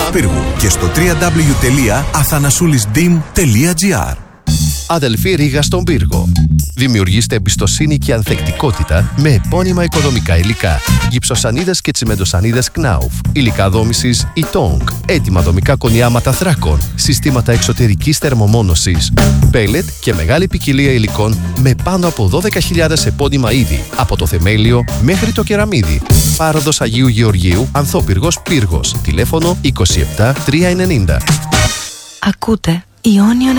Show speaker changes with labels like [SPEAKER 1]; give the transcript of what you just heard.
[SPEAKER 1] Πύργου και στο www.athanasoulisdim.gr.
[SPEAKER 2] Αδελφή Ρήγα στον Πύργο. Δημιουργήστε εμπιστοσύνη και ανθεκτικότητα με επώνυμα οικοδομικά υλικά. Γυψοσανίδες και τσιμεντοσανίδες Knauf. Υλικά δόμησης Ytong. Έτοιμα δομικά κονιάματα θράκων. Συστήματα εξωτερικής θερμομόνωσης. Πέλετ και μεγάλη ποικιλία υλικών με πάνω από 12.000 επώνυμα είδη. Από το θεμέλιο μέχρι το κεραμίδι. Πάροδος Αγίου Γεωργίου, Ανθόπυργος Πύργος. Τηλέφωνο 27 390.
[SPEAKER 3] Ακούτε Ionian